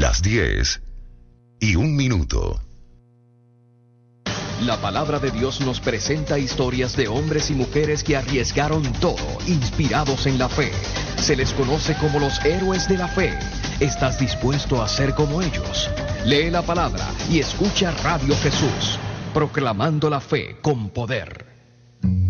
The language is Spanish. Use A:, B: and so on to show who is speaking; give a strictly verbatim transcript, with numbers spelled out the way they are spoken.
A: Las diez y un minuto.
B: La palabra de Dios nos presenta historias de hombres y mujeres que arriesgaron todo, inspirados en la fe. Se les conoce como los héroes de la fe. ¿Estás dispuesto a ser como ellos? Lee la palabra y escucha Radio Jesús, proclamando la fe con poder.